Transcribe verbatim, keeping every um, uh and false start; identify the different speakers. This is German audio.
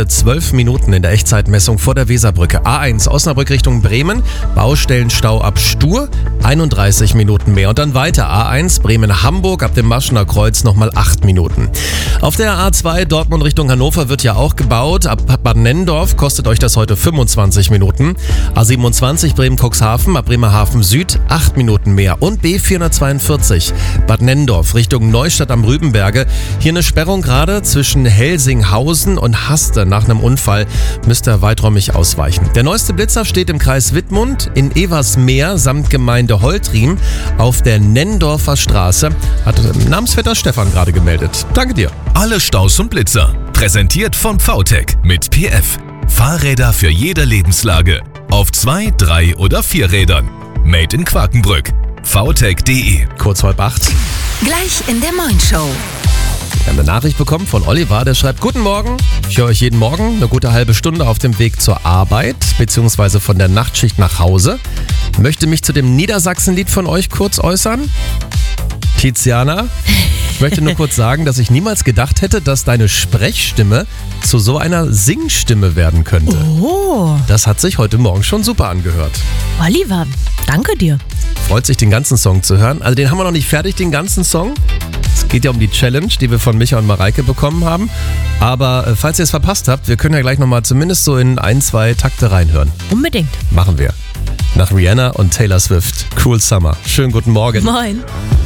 Speaker 1: heute zwölf Minuten in der Echtzeitmessung vor der Weserbrücke. A eins Osnabrück Richtung Bremen, Baustellenstau ab Stur, einunddreißig Minuten mehr. Und dann weiter A eins Bremen-Hamburg ab dem Maschener Kreuz nochmal acht Minuten. Auf der A zwei Dortmund Richtung Hannover wird ja auch gebaut. Ab Bad Nennendorf kostet euch das heute fünfundzwanzig Minuten. A siebenundzwanzig Bremen-Cuxhaven ab Bremerhaven Süd acht Minuten mehr. Und B vierhundertzweiundvierzig Bad Nennendorf Richtung Neustadt am Rübenberge. Hier eine Sperrung gerade zwischen Helsinghausen und Haste. Nach einem Unfall müsst ihr weiträumig ausweichen. Der neueste Blitzer steht im Kreis Wittmund in Eversmeer samt Gemeinde Holtriem auf der Nenndorfer Straße. Hat Namensvetter Stefan gerade gemeldet. Danke dir.
Speaker 2: Alle Staus und Blitzer. Präsentiert von VTech mit P F. Fahrräder für jede Lebenslage. Auf zwei, drei oder vier Rädern. Made in Quakenbrück. v tech punkt de.
Speaker 1: Kurz halb acht.
Speaker 3: Gleich in der Moin-Show.
Speaker 1: Wir haben eine Nachricht bekommen von Oliver, der schreibt: Guten Morgen, ich höre euch jeden Morgen eine gute halbe Stunde auf dem Weg zur Arbeit bzw. von der Nachtschicht nach Hause. Möchte mich zu dem Niedersachsen-Lied von euch kurz äußern. Tiziana, ich möchte nur kurz sagen, dass ich niemals gedacht hätte, dass deine Sprechstimme zu so einer Singstimme werden könnte.
Speaker 4: Oh,
Speaker 1: Das hat sich heute Morgen schon super angehört.
Speaker 4: Oliver, danke dir.
Speaker 1: Freut sich, den ganzen Song zu hören. Also den haben wir noch nicht fertig, den ganzen Song. Es geht ja um die Challenge, die wir von Micha und Mareike bekommen haben. Aber äh, falls ihr es verpasst habt, wir können ja gleich nochmal zumindest so in ein, zwei Takte reinhören.
Speaker 4: Unbedingt.
Speaker 1: Machen wir. Nach Rihanna und Taylor Swift. Cruel Summer. Schönen guten Morgen.
Speaker 4: Moin.